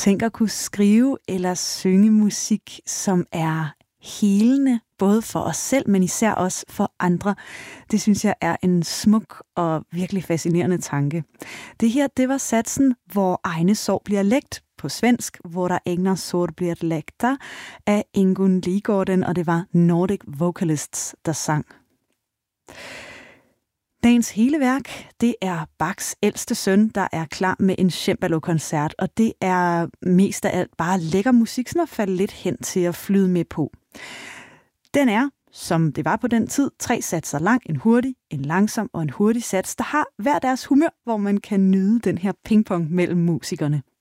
Tænk at kunne skrive eller synge musik, som er helende, både for os selv, men især også for andre. Det synes jeg er en smuk og virkelig fascinerende tanke. Det her, det var satsen, hvor egne sår bliver lægt på svensk, Våra egna sår blir läkta af Ingun Ligården, og det var Nordic Vocalists, der sang. Dagens hele værk, det er Bachs ældste søn, der er klar med en cembalo-koncert, og det er mest af alt bare lækker musik, sådan at falde lidt hen til at flyde med på. Den er, som det var på den tid, 3 satser lang, en hurtig, en langsom og en hurtig sats, der har hver deres humør, hvor man kan nyde den her pingpong mellem musikerne.